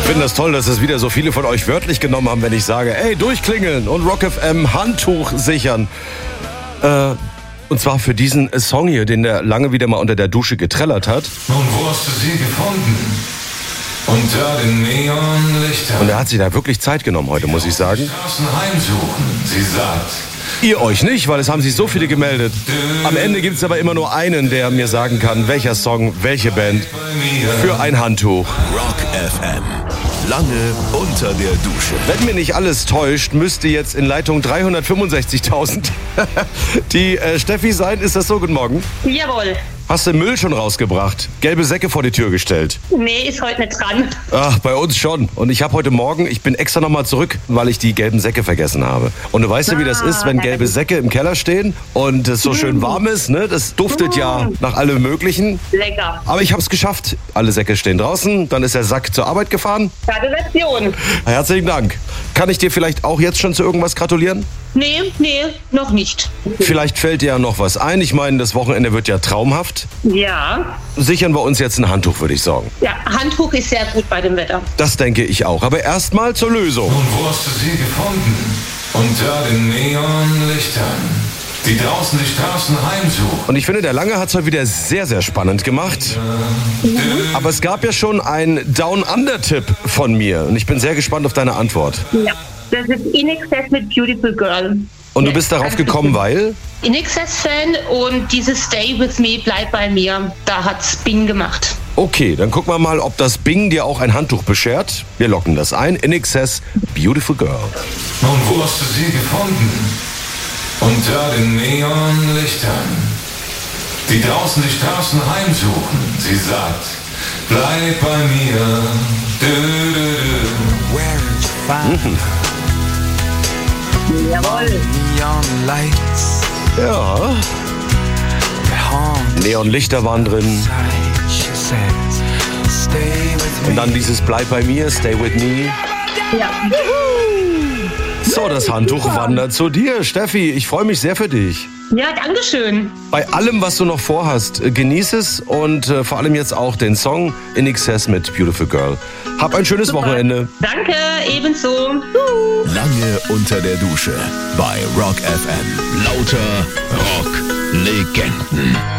finde das toll, dass es wieder so viele von euch wörtlich genommen haben, wenn ich sage, ey, durchklingeln und Rock FM Handtuch sichern. Und zwar für diesen Song hier, den der lange wieder mal unter der Dusche getrellert hat. Und wo hast du sie gefunden? Unter den Neonlichtern. Und er hat sich da wirklich Zeit genommen heute, muss ich sagen. Straßen heimsuchen, sie sagt. Ihr euch nicht, weil es haben sich so viele gemeldet. Am Ende gibt es aber immer nur einen, der mir sagen kann, welcher Song, welche Band für ein Handtuch. Rock FM. Lange unter der Dusche. Wenn mir nicht alles täuscht, müsste jetzt in Leitung 365.000 die Steffi sein. Ist das so? Guten Morgen. Jawohl. Hast du Müll schon rausgebracht? Gelbe Säcke vor die Tür gestellt? Nee, ist heute nicht dran. Ach, bei uns schon. Und ich habe heute Morgen, ich bin extra nochmal zurück, weil ich die gelben Säcke vergessen habe. Und du weißt ja, wie das ist, wenn gelbe Säcke im Keller stehen und es so schön warm ist, ne? Das duftet ja nach allem Möglichen. Lecker. Aber ich habe es geschafft. Alle Säcke stehen draußen, dann ist der Sack zur Arbeit gefahren. Gratulation. Herzlichen Dank. Kann ich dir vielleicht auch jetzt schon zu irgendwas gratulieren? Nee, noch nicht. Vielleicht fällt dir ja noch was ein. Ich meine, das Wochenende wird ja traumhaft. Ja. Sichern wir uns jetzt ein Handtuch, würde ich sagen. Ja, Handtuch ist sehr gut bei dem Wetter. Das denke ich auch. Aber erstmal zur Lösung. Und wo hast du sie gefunden? Unter den Neonlichtern, die draußen die Straßen heimsuchen. Und ich finde, der Lange hat es heute wieder sehr, sehr spannend gemacht. Aber es gab ja schon einen Down-Under-Tipp von mir. Und ich bin sehr gespannt auf deine Antwort. Ja. Das ist In Excess mit Beautiful Girl. Und du bist darauf gekommen, weil? In Excess-Fan und dieses Stay With Me, bleib bei mir, da hat's Bing gemacht. Okay, dann gucken wir mal, ob das Bing dir auch ein Handtuch beschert. Wir locken das ein. In Excess, Beautiful Girl. Und wo hast du sie gefunden? Unter den Neonlichtern, die draußen die Straßen heimsuchen. Sie sagt, bleib bei mir. Jawohl. Ja. Neonlichter waren drin. Und dann dieses Bleib bei mir, Stay With Me. Ja. So, das Handtuch wandert zu dir. Steffi, ich freue mich sehr für dich. Ja, dankeschön. Bei allem, was du noch vorhast, genieß es und vor allem jetzt auch den Song In Excess mit Beautiful Girl. Hab ein schönes Wochenende. Danke, ebenso. Lange unter der Dusche bei Rock FM. Lauter Rock-Legenden.